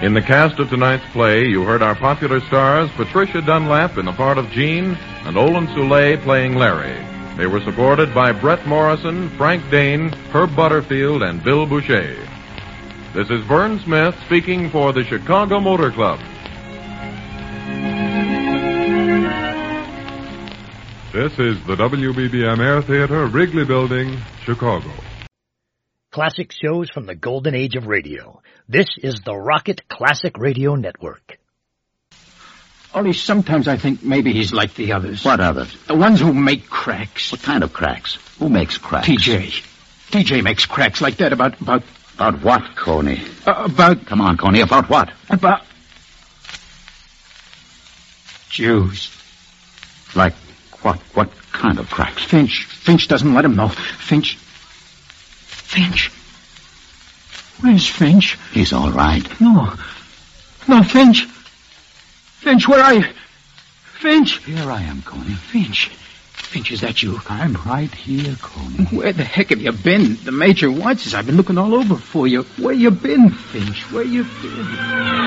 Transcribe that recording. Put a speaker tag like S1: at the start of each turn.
S1: In the cast of tonight's play, you heard our popular stars Patricia Dunlap in the part of Jean and Olin Soule playing Larry. They were supported by Brett Morrison, Frank Dane, Herb Butterfield, and Bill Boucher. This is Vern Smith speaking for the Chicago Motor Club.
S2: This is the WBBM Air Theater, Wrigley Building, Chicago.
S3: Classic shows from the golden age of radio. This is the Rocket Classic Radio Network.
S4: Only sometimes I think maybe he's like the others.
S5: What others?
S4: The ones who make cracks.
S5: What kind of cracks? Who makes cracks?
S4: TJ makes cracks like that about...
S5: About what, Coney?
S4: About...
S5: Come on, Coney, about what?
S4: About... Jews.
S5: Like what? What kind of cracks?
S4: Finch doesn't let him know. Finch... Where's Finch?
S5: He's all right.
S4: No, Finch. Finch, where are you? Finch!
S5: Here I am, Coney.
S4: Finch, is that you?
S5: I'm right here, Coney.
S4: Where the heck have you been? The Major wants us. I've been looking all over for you. Where you been, Finch? Where you been?